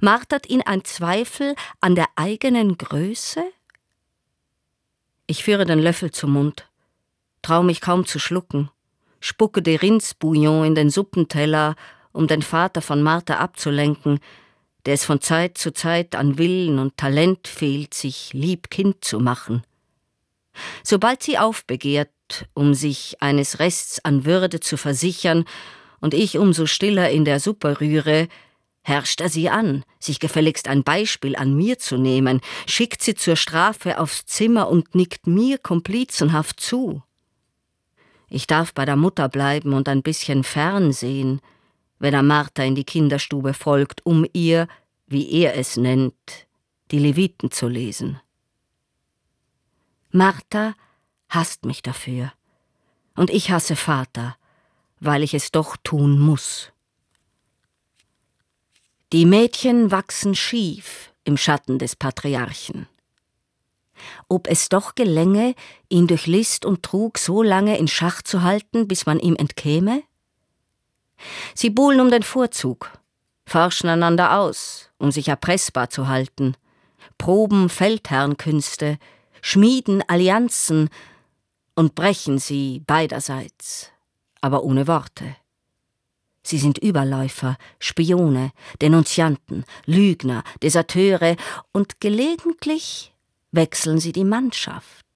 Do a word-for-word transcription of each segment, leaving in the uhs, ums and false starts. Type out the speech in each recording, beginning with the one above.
Martert ihn ein Zweifel an der eigenen Größe? Ich führe den Löffel zum Mund, trau mich kaum zu schlucken, spucke de Rindsbouillon in den Suppenteller, um den Vater von Martha abzulenken, der es von Zeit zu Zeit an Willen und Talent fehlt, sich lieb Kind zu machen. Sobald sie aufbegehrt, um sich eines Rests an Würde zu versichern, und ich umso stiller in der Suppe rühre, herrscht er sie an, sich gefälligst ein Beispiel an mir zu nehmen, schickt sie zur Strafe aufs Zimmer und nickt mir komplizenhaft zu. Ich darf bei der Mutter bleiben und ein bisschen fernsehen, wenn er Martha in die Kinderstube folgt, um ihr, wie er es nennt, die Leviten zu lesen. Martha hasst mich dafür, und ich hasse Vater, weil ich es doch tun muss. Die Mädchen wachsen schief im Schatten des Patriarchen. Ob es doch gelänge, ihn durch List und Trug so lange in Schach zu halten, bis man ihm entkäme? Sie buhlen um den Vorzug, forschen einander aus, um sich erpressbar zu halten, proben Feldherrnkünste, schmieden Allianzen und brechen sie beiderseits, aber ohne Worte. Sie sind Überläufer, Spione, Denunzianten, Lügner, Deserteure und gelegentlich wechseln sie die Mannschaft.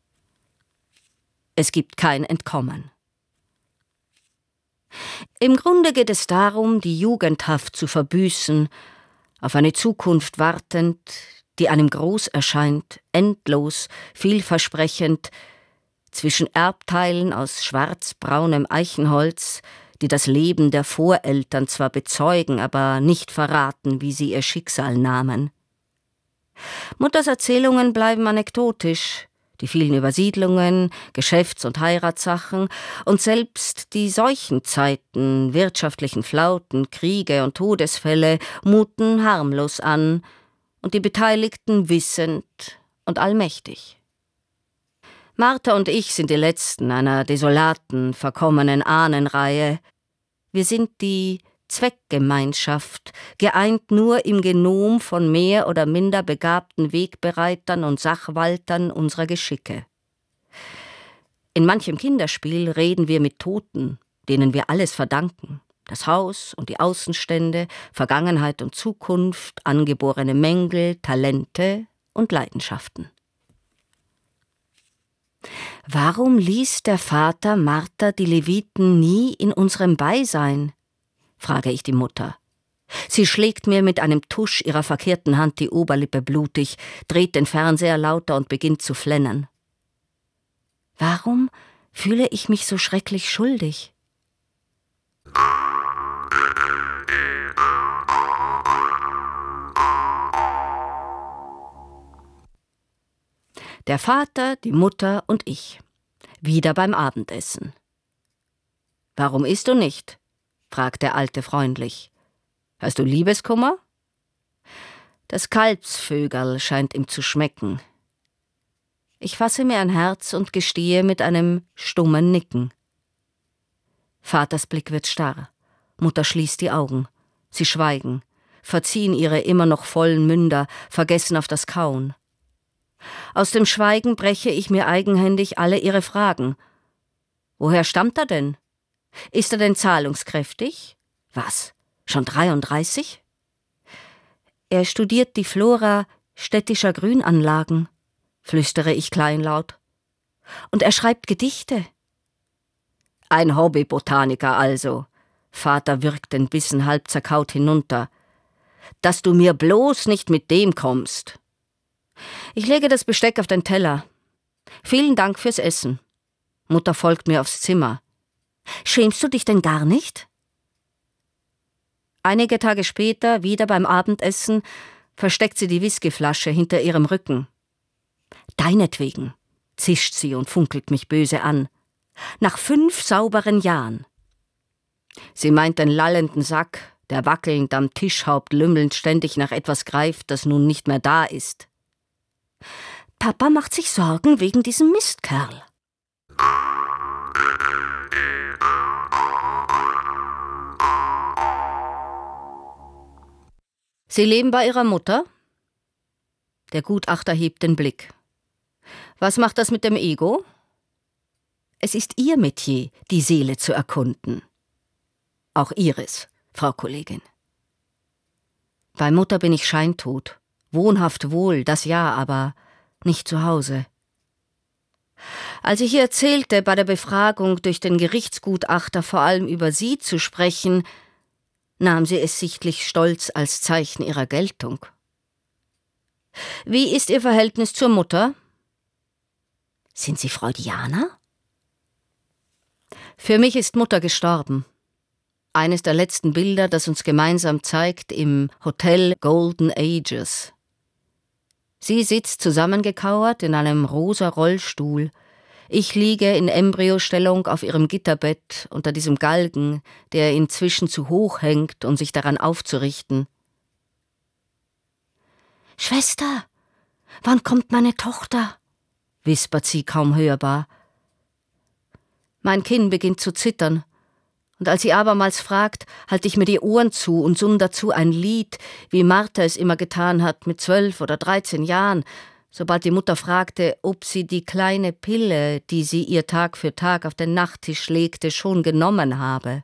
Es gibt kein Entkommen. Im Grunde geht es darum, die Jugendhaft zu verbüßen, auf eine Zukunft wartend, die einem groß erscheint, endlos, vielversprechend, zwischen Erbteilen aus schwarzbraunem Eichenholz, die das Leben der Voreltern zwar bezeugen, aber nicht verraten, wie sie ihr Schicksal nahmen. Mutters Erzählungen bleiben anekdotisch, die vielen Übersiedlungen, Geschäfts- und Heiratssachen und selbst die Seuchenzeiten, wirtschaftlichen Flauten, Kriege und Todesfälle muten harmlos an und die Beteiligten wissend und allmächtig. Martha und ich sind die Letzten einer desolaten, verkommenen Ahnenreihe. Wir sind die Zweckgemeinschaft, geeint nur im Genom von mehr oder minder begabten Wegbereitern und Sachwaltern unserer Geschicke. In manchem Kinderspiel reden wir mit Toten, denen wir alles verdanken. Das Haus und die Außenstände, Vergangenheit und Zukunft, angeborene Mängel, Talente und Leidenschaften. Warum ließ der Vater Martha die Leviten nie in unserem Beisein? Frage ich die Mutter. Sie schlägt mir mit einem Tusch ihrer verkehrten Hand die Oberlippe blutig, dreht den Fernseher lauter und beginnt zu flennen. Warum fühle ich mich so schrecklich schuldig? Der Vater, die Mutter und ich. Wieder beim Abendessen. »Warum isst du nicht?« fragt der Alte freundlich. »Hast du Liebeskummer?« Das Kalbsvögerl scheint ihm zu schmecken. Ich fasse mir ein Herz und gestehe mit einem stummen Nicken. Vaters Blick wird starr. Mutter schließt die Augen. Sie schweigen, verziehen ihre immer noch vollen Münder, vergessen auf das Kauen. Aus dem Schweigen breche ich mir eigenhändig alle ihre Fragen. Woher stammt er denn? Ist er denn zahlungskräftig? Was, schon dreiunddreißig? Er studiert die Flora städtischer Grünanlagen, flüstere ich kleinlaut. Und er schreibt Gedichte. Ein Hobbybotaniker also. Vater würgt den Bissen halb zerkaut hinunter. Dass du mir bloß nicht mit dem kommst. Ich lege das Besteck auf den Teller. Vielen Dank fürs Essen. Mutter folgt mir aufs Zimmer. Schämst du dich denn gar nicht? Einige Tage später, wieder beim Abendessen, versteckt sie die Whiskyflasche hinter ihrem Rücken. Deinetwegen, zischt sie und funkelt mich böse an. Nach fünf sauberen Jahren. Sie meint den lallenden Sack, der wackelnd am Tischhaupt lümmelnd ständig nach etwas greift, das nun nicht mehr da ist. Papa macht sich Sorgen wegen diesem Mistkerl. Sie leben bei Ihrer Mutter? Der Gutachter hebt den Blick. Was macht das mit dem Ego? Es ist Ihr Metier, die Seele zu erkunden. Auch Ihres, Frau Kollegin. Bei Mutter bin ich scheintot. Wohnhaft wohl, das ja, aber nicht zu Hause. Als ich ihr erzählte, bei der Befragung durch den Gerichtsgutachter vor allem über Sie zu sprechen, nahm sie es sichtlich stolz als Zeichen ihrer Geltung. Wie ist Ihr Verhältnis zur Mutter? Sind Sie Freudianer? Für mich ist Mutter gestorben. Eines der letzten Bilder, das uns gemeinsam zeigt, im Hotel Golden Ages. Sie sitzt zusammengekauert in einem rosa Rollstuhl. Ich liege in Embryostellung auf ihrem Gitterbett unter diesem Galgen, der inzwischen zu hoch hängt, um sich daran aufzurichten. »Schwester, wann kommt meine Tochter?« wispert sie kaum hörbar. Mein Kinn beginnt zu zittern, und als sie abermals fragt, halte ich mir die Ohren zu und summe dazu ein Lied, wie Martha es immer getan hat, mit zwölf oder dreizehn Jahren, sobald die Mutter fragte, ob sie die kleine Pille, die sie ihr Tag für Tag auf den Nachttisch legte, schon genommen habe.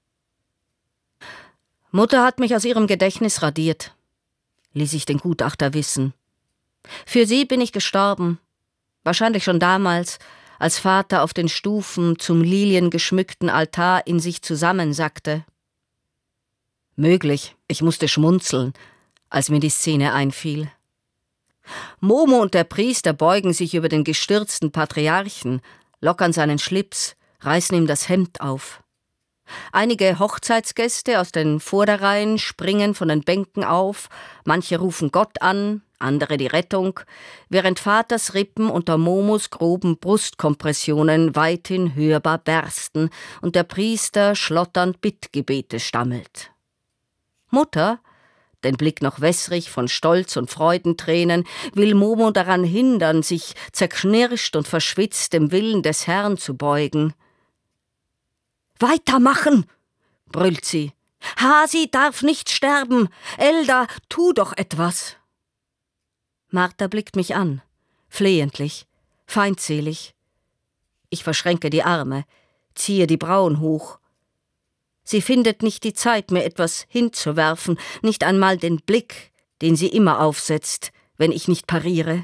Mutter hat mich aus ihrem Gedächtnis radiert, ließ ich den Gutachter wissen. Für sie bin ich gestorben, wahrscheinlich schon damals, als Vater auf den Stufen zum liliengeschmückten Altar in sich zusammensackte. Möglich, ich musste schmunzeln, als mir die Szene einfiel. Momo und der Priester beugen sich über den gestürzten Patriarchen, lockern seinen Schlips, reißen ihm das Hemd auf. Einige Hochzeitsgäste aus den Vorderreihen springen von den Bänken auf, manche rufen Gott an, andere die Rettung, während Vaters Rippen unter Momos groben Brustkompressionen weithin hörbar bersten und der Priester schlotternd Bittgebete stammelt. Mutter, den Blick noch wässrig von Stolz und Freudentränen, will Momo daran hindern, sich zerknirscht und verschwitzt dem Willen des Herrn zu beugen. »Weitermachen«, brüllt sie. »Hasi darf nicht sterben. Elda, tu doch etwas.« Martha blickt mich an, flehentlich, feindselig. Ich verschränke die Arme, ziehe die Brauen hoch. Sie findet nicht die Zeit, mir etwas hinzuwerfen, nicht einmal den Blick, den sie immer aufsetzt, wenn ich nicht pariere.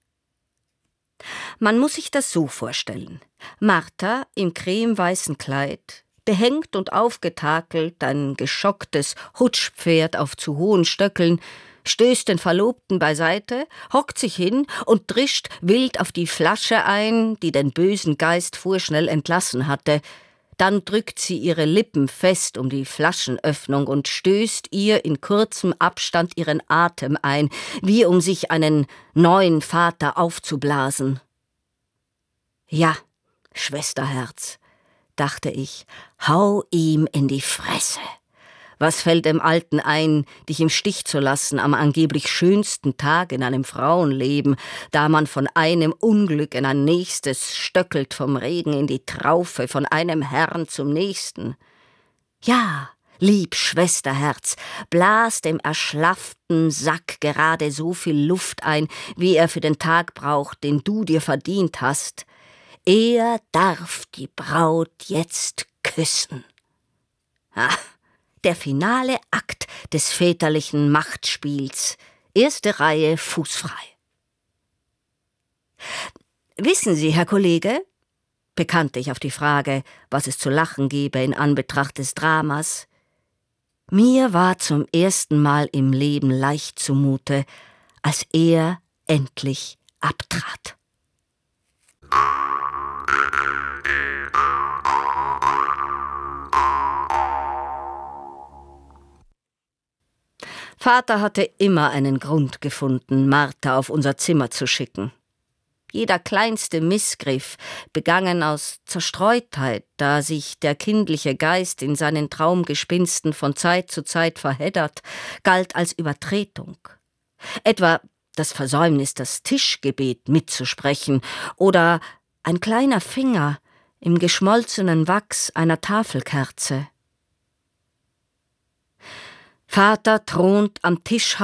Man muss sich das so vorstellen. Martha im cremeweißen Kleid, behängt und aufgetakelt, ein geschocktes Hutschpferd auf zu hohen Stöckeln, stößt den Verlobten beiseite, hockt sich hin und drischt wild auf die Flasche ein, die den bösen Geist vorschnell entlassen hatte. Dann drückt sie ihre Lippen fest um die Flaschenöffnung und stößt ihr in kurzem Abstand ihren Atem ein, wie um sich einen neuen Vater aufzublasen. Ja, Schwesterherz, dachte ich, hau ihm in die Fresse. Was fällt dem Alten ein, dich im Stich zu lassen am angeblich schönsten Tag in einem Frauenleben, da man von einem Unglück in ein nächstes stöckelt, vom Regen in die Traufe, von einem Herrn zum nächsten? Ja, lieb Schwesterherz, blas dem erschlafften Sack gerade so viel Luft ein, wie er für den Tag braucht, den du dir verdient hast. Er darf die Braut jetzt küssen. Ah, der finale Akt des väterlichen Machtspiels. Erste Reihe fußfrei. Wissen Sie, Herr Kollege, bekannte ich auf die Frage, was es zu lachen gebe in Anbetracht des Dramas, mir war zum ersten Mal im Leben leicht zumute, als er endlich abtrat. Vater hatte immer einen Grund gefunden, Martha auf unser Zimmer zu schicken. Jeder kleinste Missgriff, begangen aus Zerstreutheit, da sich der kindliche Geist in seinen Traumgespinsten von Zeit zu Zeit verheddert, galt als Übertretung. Etwa das Versäumnis, das Tischgebet mitzusprechen oder ein kleiner Finger im geschmolzenen Wachs einer Tafelkerze. Vater thront am Tisch